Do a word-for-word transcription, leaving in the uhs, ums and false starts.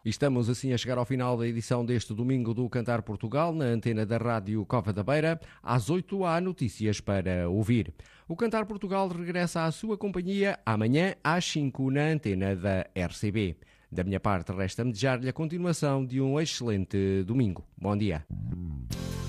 E estamos assim a chegar ao final da edição deste domingo do Cantar Portugal, na antena da Rádio Cova da Beira. Às oito há notícias para ouvir. O Cantar Portugal regressa à sua companhia amanhã às cinco na antena da R C B. Da minha parte, resta-me desejar-lhe a continuação de um excelente domingo. Bom dia.